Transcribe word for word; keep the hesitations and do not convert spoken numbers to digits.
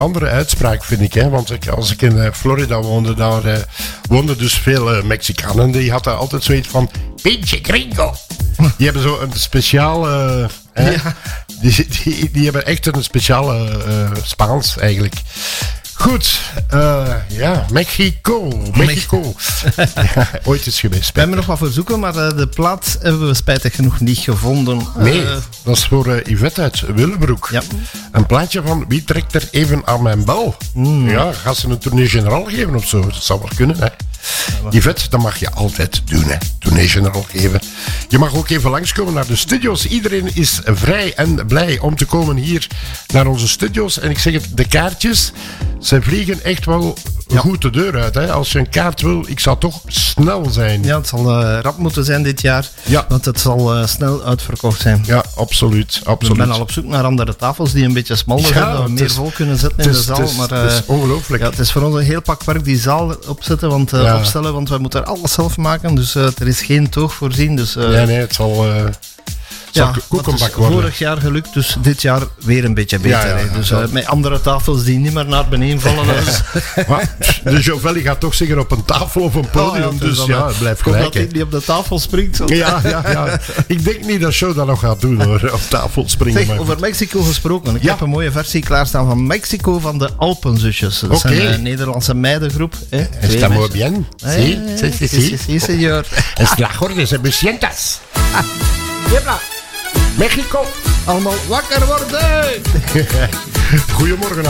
andere uitspraak, vind ik. Hè? Want ik, als ik in uh, Florida woonde, daar uh, woonden dus veel uh, Mexicanen. Die hadden altijd zoiets van, pinche gringo. Die hebben zo een speciale... Uh, ja. die, die, die hebben echt een speciale uh, Spaans, eigenlijk. Goed, uh, ja, Mexico. Mexico. Ja, ooit is geweest. We hebben nog wat verzoeken, maar uh, de plaat hebben we spijtig genoeg niet gevonden. Nee, uh, dat is voor uh, Yvette uit Willebroek. Ja. Een plaatje van wie trekt er even aan mijn bel? Mm. Ja, gaat ze een tournee generaal geven of zo? Dat zou wel kunnen, hè. Yvette, dat mag je altijd doen, hè. Tournee generaal geven. Je mag ook even langskomen naar de studio's. Iedereen is vrij en blij om te komen hier naar onze studio's. En ik zeg het, de kaartjes, ze vliegen echt wel ja. goed de deur uit. Hè. Als je een kaart wil, ik zou toch snel zijn. Ja, het zal uh, rap moeten zijn dit jaar. Ja. Want het zal uh, snel uitverkocht zijn. Ja, absoluut. absoluut. Ik ben al op zoek naar andere tafels die een beetje smaller ja, zijn. Dat we meer is, vol kunnen zetten in is, de zaal. Het is, maar, uh, het is ongelooflijk. Ja, het is voor ons een heel pak werk die zaal opzetten, want, uh, ja. opstellen. Want wij moeten alles zelf maken. Dus uh, er is geen toog voorzien. Dus, uh, nee, nee, het zal... Uh... Ja, het is vorig jaar gelukt, dus dit jaar weer een beetje beter. Ja, ja, ja, dus uh, met andere tafels die niet meer naar beneden vallen. Dus. Maar, de Jovelli gaat toch zeggen op een tafel of een podium, oh, ja, dus ja, het blijft gelijk. Dat hij niet op de tafel springt. Zo. Ja, ja, ja. Ik denk niet dat Show dat nog gaat doen, hoor, op tafel springen. Zeg, maar over Mexico gesproken. Ik ja. heb een mooie versie klaarstaan van Mexico van de Alpenzusjes. Dat okay. zijn een Nederlandse meidengroep. Eh? Está muy bien. Sí, sí, sí, sí. Sí, señor. Es la jorge, se me sientas. Niebla. Mexico. Allemaal wakker worden! Goedemorgen.